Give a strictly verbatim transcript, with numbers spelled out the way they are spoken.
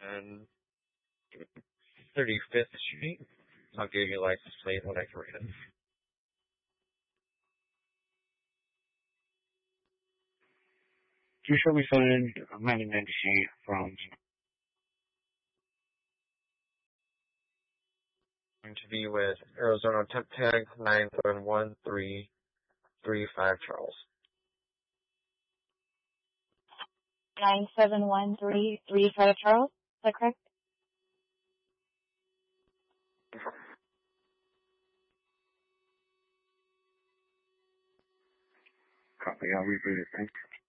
and thirty-fifth Street. I'll give you license plate when I can read it. You show me something amendment sheet from Going to be with Arizona Temp Tag nine seven one three three five Charles. nine seven one three three five Charles, is that correct? Copy, I'll reboot it, thanks.